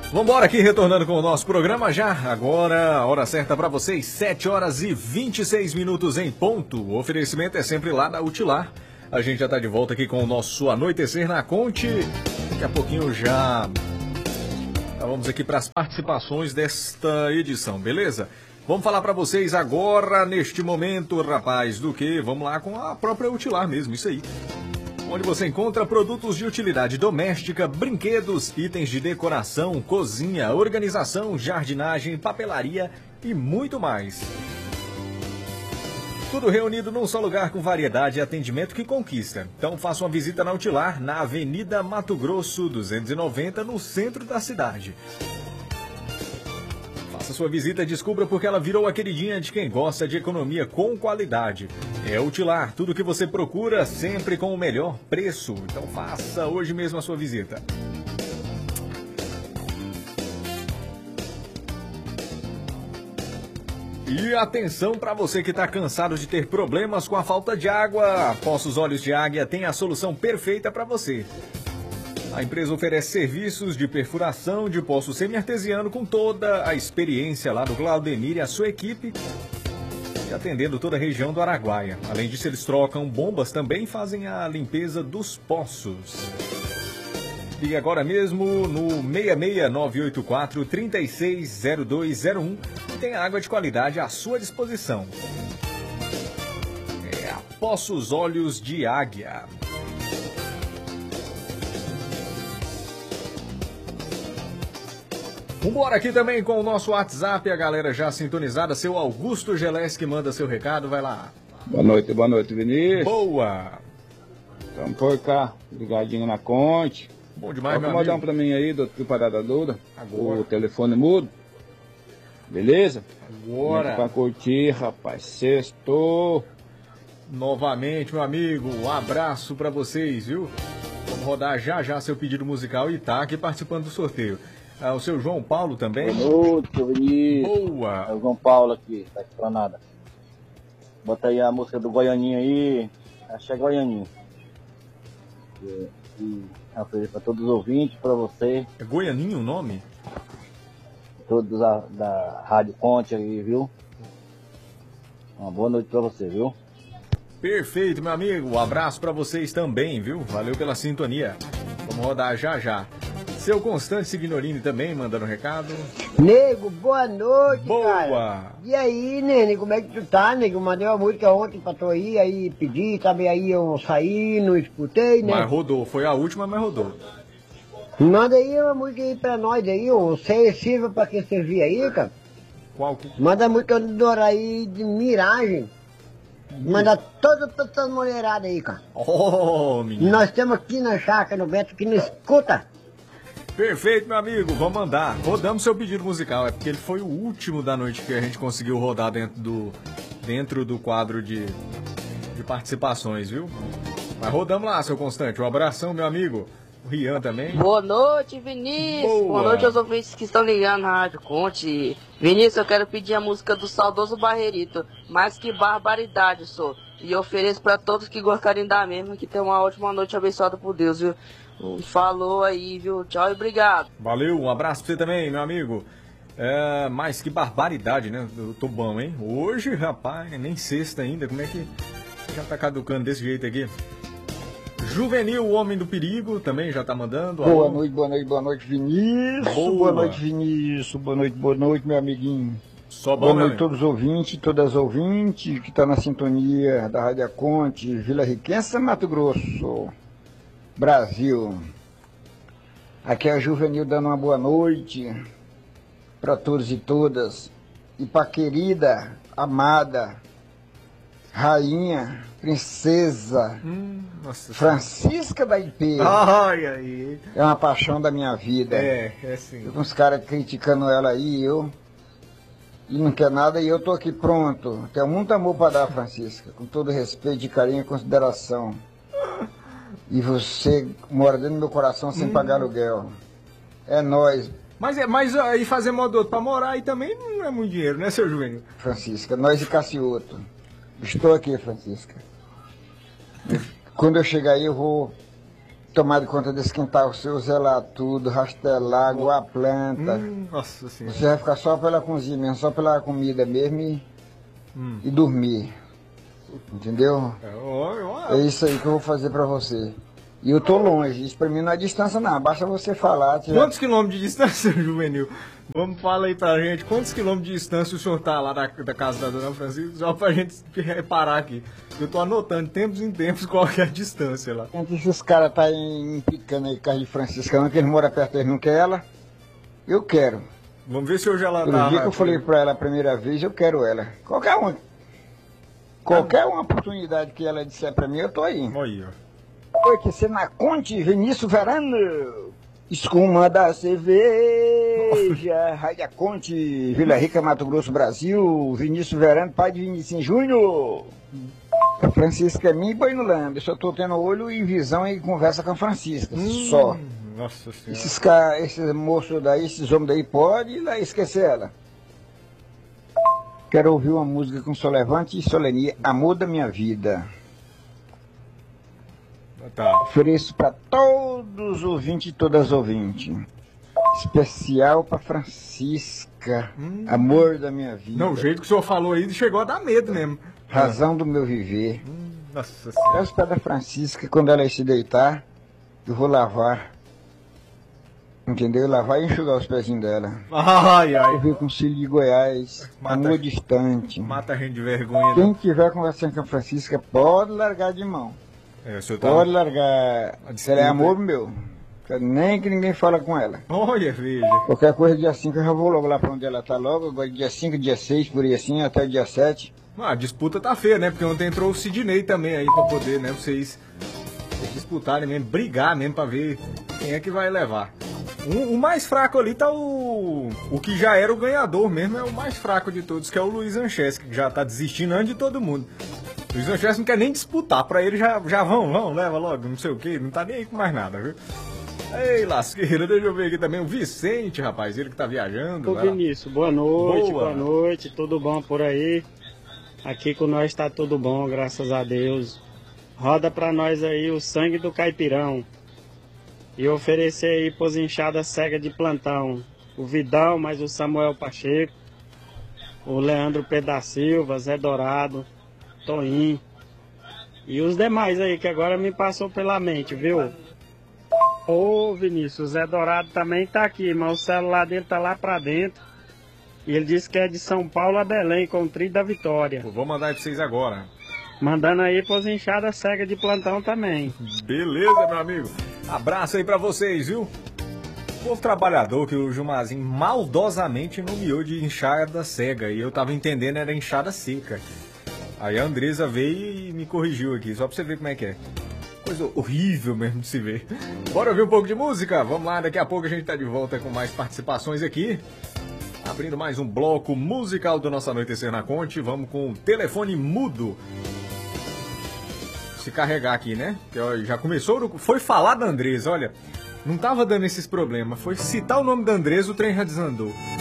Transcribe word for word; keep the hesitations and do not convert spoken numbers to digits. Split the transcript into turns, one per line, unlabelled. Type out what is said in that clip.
Vambora aqui, retornando com o nosso programa já. Agora, a hora certa para vocês, sete horas e vinte e seis minutos em ponto. O oferecimento é sempre lá da Utilar. A gente já tá de volta aqui com o nosso Anoitecer na Conte. Daqui a pouquinho já... já vamos aqui para as participações desta edição, beleza? Vamos falar para vocês agora, neste momento, rapaz, do que? Vamos lá com a própria Utilar mesmo, isso aí. Onde você encontra produtos de utilidade doméstica, brinquedos, itens de decoração, cozinha, organização, jardinagem, papelaria e muito mais. Tudo reunido num só lugar com variedade e atendimento que conquista. Então faça uma visita na Utilar, na Avenida Mato Grosso duzentos e noventa, no centro da cidade. Faça sua visita e descubra porque ela virou a queridinha de quem gosta de economia com qualidade. É Utilar, tudo que você procura, sempre com o melhor preço. Então faça hoje mesmo a sua visita. E atenção para você que está cansado de ter problemas com a falta de água. Poços Olhos de Águia tem a solução perfeita para você. A empresa oferece serviços de perfuração de poço semi-artesiano com toda a experiência lá do Claudemir e a sua equipe, e atendendo toda a região do Araguaia. Além disso, eles trocam bombas também e fazem a limpeza dos poços. Ligue agora mesmo no seis seis nove oito quatro, três seis zero dois zero um e tem água de qualidade à sua disposição. É a Poços Olhos de Águia. Vambora aqui também com o nosso WhatsApp, a galera já sintonizada. Seu Augusto Geleski manda seu recado, vai lá.
Boa noite, boa noite, Vinícius.
Boa!
Estamos por cá, ligadinho na Conte.
Bom demais, meu
amigo. Pode
amigo.
mandar um pra mim aí, do Parada Duda,
Agora.
o telefone mudo. Beleza?
Agora.
Pra curtir, rapaz, sextou.
Novamente, meu amigo, um abraço pra vocês, viu? Vamos rodar já já seu pedido musical e tá aqui participando do sorteio. Ah, o seu João Paulo também?
Boa noite, seu Vinícius.
Boa!
É o João Paulo aqui, tá aqui pra nada. Bota aí a música do Goianinho aí. Achei Goianinho. E, e ofereço pra todos os ouvintes, pra você.
É Goianinho o nome?
Todos da, da Rádio Conte aí, viu? Uma boa noite pra você, viu?
Perfeito, meu amigo. Um abraço pra vocês também, viu? Valeu pela sintonia. Vamos rodar já já. Seu Constante Signorini também mandando um recado.
Nego, boa noite,
Boa.
cara. E aí, Nene, como é que tu tá, nego? Mandei uma música ontem pra tu aí, aí pedi, também aí eu saí, não escutei, né?
Mas rodou, foi a última, mas rodou.
Manda aí uma música aí pra nós aí, ô. Você sirva pra que servir aí, cara?
Qual que...
Manda a música do Doraí de Miragem. Manda toda essa mulherada aí, cara.
Oh, menino.
Nós estamos aqui na chácara, no Beto, que não escuta.
Perfeito, meu amigo, vamos mandar. Rodamos seu pedido musical, é porque ele foi o último da noite que a gente conseguiu rodar dentro do, dentro do quadro de, de participações, viu? Mas rodamos lá, seu Constante. Um abração, meu amigo. O Rian também.
Boa noite, Vinícius.
Boa.
Boa noite aos ouvintes que estão ligando na Rádio Conte. Vinícius, eu quero pedir a música do saudoso Barreirito. Mas que barbaridade, sou. E eu ofereço para todos que gostarem da mesma, que tenham uma ótima noite abençoada por Deus, viu? Falou aí, viu? Tchau e obrigado.
Valeu, um abraço pra você também, meu amigo. É, mas que barbaridade, né? Eu tô bom, hein? Hoje, rapaz, nem sexta ainda. Como é que já tá caducando desse jeito aqui? Juvenil, o Homem do Perigo, também já tá mandando.
Boa
Alô?
noite, boa noite, boa noite, Vinícius.
Boa.
Boa noite, Vinícius. Boa noite, boa noite, meu amiguinho.
Só bom,
Boa
meu
noite a
amigo.
todos os ouvintes, todas as ouvintes que estão na sintonia da Rádio Conte, Vila Riquença, Mato Grosso, Brasil. Aqui é a Juvenil dando uma boa noite para todos e todas. E para a querida, amada, rainha, princesa,
Hum, nossa
Francisca da I P.
Ai, ai.
É uma paixão da minha vida.
É, é sim.
Tem uns caras criticando ela aí, eu... E não quer nada, e eu tô aqui pronto. Tenho muito amor para dar, Francisca. Com todo respeito, de carinho e consideração. E você mora dentro do meu coração sem hum. pagar aluguel. É nóis.
Mas, é, mas aí fazer modo outro pra morar aí também não é muito dinheiro, né, seu Juvenil?
Francisca, nós e Cassioto. Estou aqui, Francisca. Quando eu chegar aí, eu vou tomar de conta desse quintal seu, zelar tudo, rastelar, aguar a planta.
Hum, nossa senhora.
Você vai ficar só pela cozinha mesmo, só pela comida mesmo e,
Hum.
e dormir. Entendeu?
É, ó, ó.
É isso aí que eu vou fazer pra você. E eu tô longe, isso pra mim não é distância não, basta você falar. Tiver...
Quantos quilômetros de distância, Juvenil? Vamos falar aí pra gente, quantos quilômetros de distância o senhor tá lá da, da casa da dona Francisca, só pra gente reparar aqui. Eu tô anotando de tempos em tempos qual que é a distância lá.
Antes esses caras tá implicando aí com a de Francisca, não, que eles moram perto, eles não querem ela. Eu quero.
Vamos ver se hoje ela
No
tá...
dia que eu falei pra ela a primeira vez, eu quero ela. Qualquer uma. Qualquer uma oportunidade que ela disser pra mim, eu tô aí.
Olha aí, ó.
Oi, que você na Conte, Vinícius Verano. Escuma da cerveja, Rádio Conte, Vila Rica, Mato Grosso, Brasil. Vinícius Verano, pai de Vinícius Júnior. A Francisca é minha e boi no lambe. Eu só tô tendo olho e visão e conversa com a Francisca.
Hum,
só.
Nossa senhora.
Esses, ca... esses moços daí, esses homens daí, pode ir lá esquecer ela. Quero ouvir uma música com Solevante e Solenia, Amor da Minha Vida.
Tá.
Ofereço para todos os ouvintes e todas as ouvintes. Especial para Francisca,
Hum.
amor da minha vida.
Não, o jeito que o senhor falou aí chegou a dar medo mesmo.
Razão do meu viver.
Hum, nossa senhora.
Peço para a Francisca, quando ela se deitar, eu vou lavar. Entendeu? Lavar e enxugar os pezinhos dela.
Ai,
Eu
ai.
vi com o Cílio de Goiás,
Mata-
amor distante.
Mata a gente de vergonha, né?
Quem tiver conversando com a Francisca, pode largar de mão.
É, o senhor tá...
Pode largar.
A
Se ela é
disputa.
amor meu. Quero nem que ninguém fala com ela.
Olha, veja.
Qualquer coisa, dia cinco eu já vou logo lá pra onde ela tá logo. Agora dia cinco, dia seis, por aí assim, até o dia sete.
Ah, a disputa tá feia, né? Porque ontem entrou o Sidney também aí pra poder, né? Vocês disputarem mesmo, brigar mesmo pra ver quem é que vai levar. Um- o mais fraco ali tá o... O que já era o ganhador mesmo, é o mais fraco de todos, que é o Luiz Anchesky, que já tá desistindo antes de todo mundo. O Luiz Anchesky não quer nem disputar, pra ele já, já vão, vão, leva logo, não sei o que, não tá nem aí com mais nada, viu? Ei, lasqueira, deixa eu ver aqui também o Vicente, rapaz, ele que tá viajando.
Ô
vai lá.
Vinícius, boa noite,
Boa.
boa noite, tudo bom por aí? Aqui com nós tá tudo bom, graças a Deus. Roda pra nós aí o sangue do caipirão. E oferecer aí pros inchadas cega de plantão. O Vidal, mais o Samuel Pacheco, o Leandro Pedro da Silva, Zé Dourado, Toim. E os demais aí que agora me passou pela mente, viu? Ô Vinícius, o Zé Dourado também tá aqui, mas o celular dele tá lá pra dentro. E ele disse que é de São Paulo a Belém, com o Trio da Vitória.
Pô, vou mandar aí pra vocês agora.
Mandando aí pros inchadas cega de plantão também.
Beleza, meu amigo. Abraço aí pra vocês, viu? Povo trabalhador que o Gilmarzinho maldosamente nomeou de enxada cega. E eu tava entendendo era enxada seca. Aí a Andresa veio e me corrigiu aqui, só pra você ver como é que é. Coisa horrível mesmo de se ver. Bora ouvir um pouco de música? Vamos lá, daqui a pouco a gente tá de volta com mais participações aqui. Abrindo mais um bloco musical do Nosso Anoitecer na Conte. Vamos com o telefone mudo. Se carregar aqui, né? Que ó, já começou, no- foi falar da Andresa, olha. Não tava dando esses problemas, foi citar o nome da Andresa, o trem já desandou.